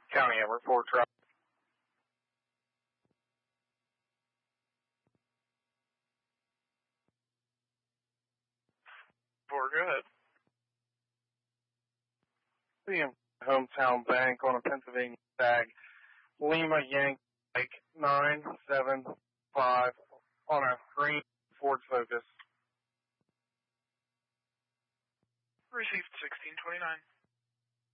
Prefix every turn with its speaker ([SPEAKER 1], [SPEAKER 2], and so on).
[SPEAKER 1] County Edward, 4 truck. We're good. The Hometown Bank on a Pennsylvania tag. Lima Yankee, 975